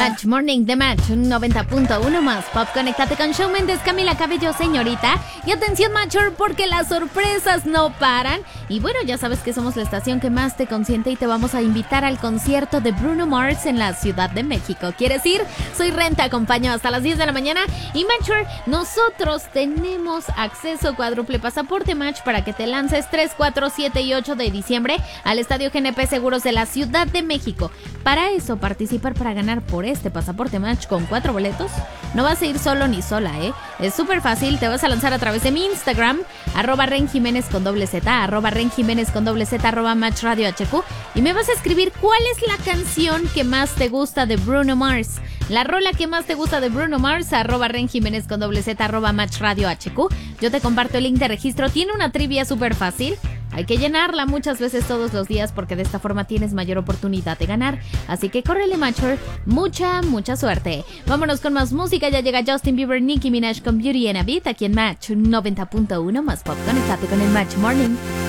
Match Morning de Match 90.1 más Pop. Conéctate con Shawn Mendes, Camila Cabello, señorita. Y atención, Matcher, porque las sorpresas no paran. Y bueno, ya sabes que somos la estación que más te consiente y te vamos a invitar al concierto de Bruno Mars en la Ciudad de México. ¿Quieres ir? Soy Ren, te acompaño hasta las 10 de la mañana. Y Matcher, nosotros tenemos acceso cuádruple pasaporte Match para que te lances 3, 4, 7 y 8 de diciembre al Estadio GNP Seguros de la Ciudad de México. Para eso, participar para ganar por este pasaporte Match con 4 boletos. No vas a ir solo ni sola, Es súper fácil, te vas a lanzar a través de mi Instagram, @RenJiménez con doble Z, @RenJiménez con doble Z, @Match Radio HQ, y me vas a escribir cuál es la canción que más te gusta de Bruno Mars. La rola que más te gusta de Bruno Mars, @RenJiménez con doble Z, @Match Radio HQ. Yo te comparto el link de registro, tiene una trivia súper fácil. Hay que llenarla muchas veces todos los días porque de esta forma tienes mayor oportunidad de ganar. Así que córrele, Matcher. Mucha suerte. Vámonos con más música. Ya llega Justin Bieber, Nicki Minaj con Beauty and a Beat aquí en Match 90.1 más Pop. Conéctate con el Match Morning.